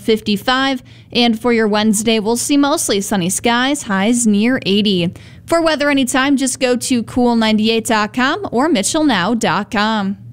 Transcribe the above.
55. And for your Wednesday, we'll see mostly sunny skies, highs near 80. For weather anytime, just go to cool98.com or mitchellnow.com.